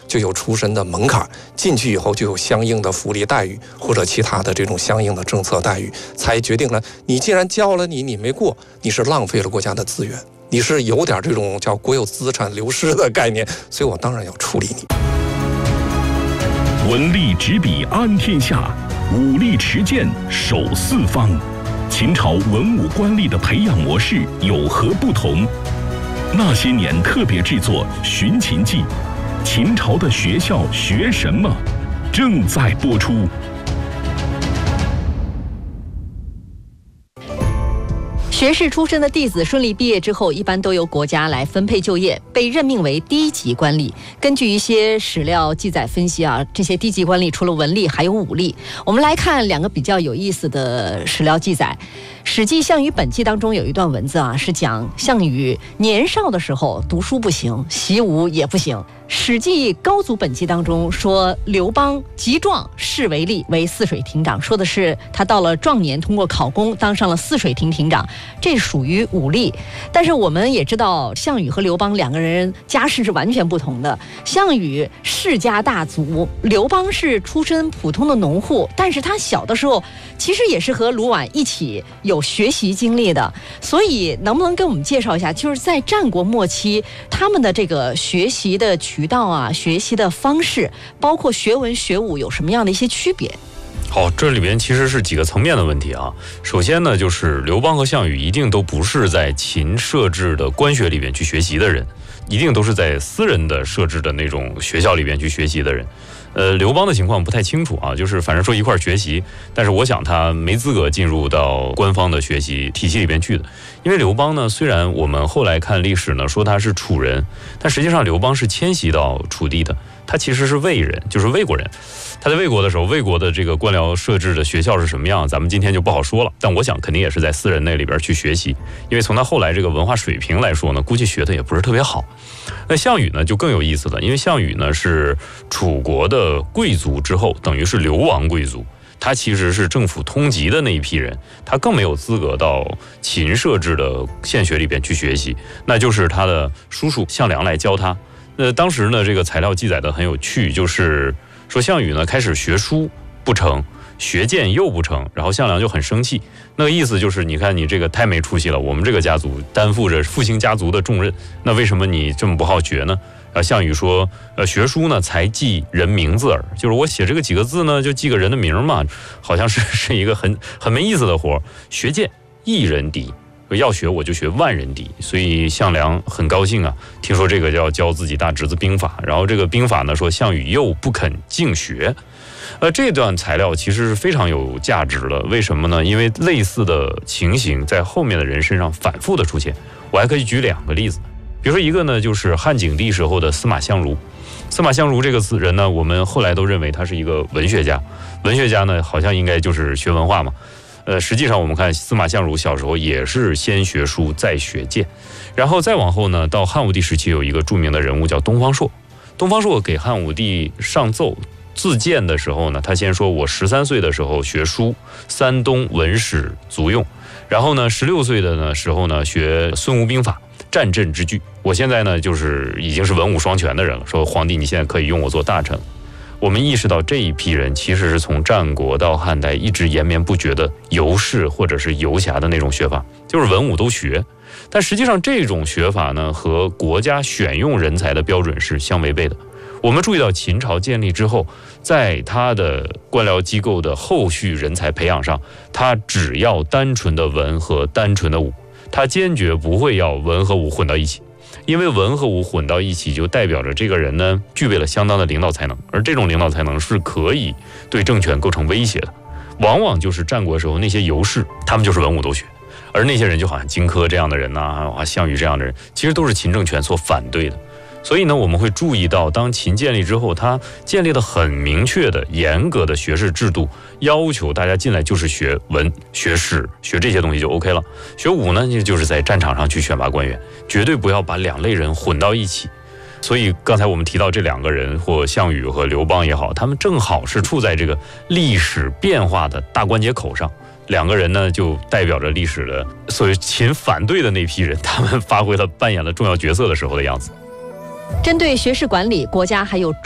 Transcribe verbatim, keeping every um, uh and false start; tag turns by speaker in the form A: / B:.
A: 就有出身的门槛，进去以后就有相应的福利待遇或者其他的这种相应的政策待遇，才决定了你既然交了你，你没过，你是浪费了国家的资源，你是有点这种叫国有资产流失的概念，所以我当然要处理你。
B: 文力执笔安天下，武力持剑守四方。秦朝文武官吏的培养模式有何不同？那些年特别制作《寻秦记》，秦朝的学校学什么？正在播出。
C: 学士出身的弟子顺利毕业之后，一般都由国家来分配就业，被任命为低级官吏。根据一些史料记载分析啊，这些低级官吏除了文吏还有武吏。我们来看两个比较有意思的史料记载。《史记·项羽本纪》当中有一段文字啊，是讲项羽年少的时候读书不行，习武也不行。《史记·高祖本纪》当中说，刘邦极壮，仕为吏，为泗水亭长，说的是他到了壮年，通过考功当上了泗水亭亭长，这属于武吏。但是我们也知道，项羽和刘邦两个人家世是完全不同的。项羽世家大族，刘邦是出身普通的农户，但是他小的时候其实也是和卢绾一起有学习经历的。所以能不能给我们介绍一下，就是在战国末期他们的这个学习的渠道啊，学习的方式，包括学文学武有什么样的一些区别？
D: 好，这里边其实是几个层面的问题啊。首先呢，就是刘邦和项羽一定都不是在秦设置的官学里边去学习的人，一定都是在私人的设置的那种学校里边去学习的人。呃，刘邦的情况不太清楚啊，就是反正说一块学习，但是我想他没资格进入到官方的学习体系里边去的。因为刘邦呢，虽然我们后来看历史呢说他是楚人，但实际上刘邦是迁徙到楚地的，他其实是魏人，就是魏国人。他在魏国的时候，魏国的这个官僚设置的学校是什么样，咱们今天就不好说了，但我想肯定也是在私人那里边去学习，因为从他后来这个文化水平来说呢，估计学的也不是特别好。那项羽呢就更有意思了，因为项羽呢是楚国的贵族之后，等于是流亡贵族，他其实是政府通缉的那一批人，他更没有资格到秦设置的县学里边去学习，那就是他的叔叔项梁来教他。那当时呢，这个材料记载的很有趣，就是说项羽呢开始学书不成，学剑又不成，然后项梁就很生气。那个意思就是，你看你这个太没出息了，我们这个家族担负着复兴家族的重任，那为什么你这么不好学呢？啊，项羽说，呃，学书呢才记人名字耳，就是我写这个几个字呢，就记个人的名嘛，好像是是一个很很没意思的活。学剑一人敌，要学我就学万人敌，所以项梁很高兴啊，听说这个要教自己大侄子兵法，然后这个兵法呢说项羽又不肯敬学。呃，这段材料其实是非常有价值的，为什么呢？因为类似的情形在后面的人身上反复的出现。我还可以举两个例子，比如说一个呢，就是汉景帝时候的司马相如。司马相如这个人呢，我们后来都认为他是一个文学家，文学家呢好像应该就是学文化嘛。呃，实际上我们看司马相如小时候也是先学书再学剑，然后再往后呢，到汉武帝时期有一个著名的人物叫东方朔。东方朔给汉武帝上奏自荐的时候呢，他先说我十三岁的时候学书，山东文史足用，然后呢十六岁的呢时候呢学孙吴兵法，战阵之具。我现在呢就是已经是文武双全的人了，说皇帝你现在可以用我做大臣。我们意识到这一批人其实是从战国到汉代一直延绵不绝的游士或者是游侠的那种学法，就是文武都学。但实际上这种学法呢和国家选用人才的标准是相违背的。我们注意到秦朝建立之后，在他的官僚机构的后续人才培养上，他只要单纯的文和单纯的武，他坚决不会要文和武混到一起。因为文和武混到一起，就代表着这个人呢具备了相当的领导才能，而这种领导才能是可以对政权构成威胁的。往往就是战国时候那些游士，他们就是文武都学，而那些人就好像荆轲这样的人呐、啊，项羽这样的人，其实都是秦政权所反对的。所以呢，我们会注意到，当秦建立之后，它建立了很明确的、严格的学士制度，要求大家进来就是学文、学史、学这些东西就 OK 了。学武呢，就是在战场上去选拔官员，绝对不要把两类人混到一起。所以刚才我们提到这两个人，或项羽和刘邦也好，他们正好是处在这个历史变化的大关节口上。两个人呢，就代表着历史的所谓秦反对的那批人，他们发挥了扮演了重要角色的时候的样子。
C: 针对学士管理，国家还有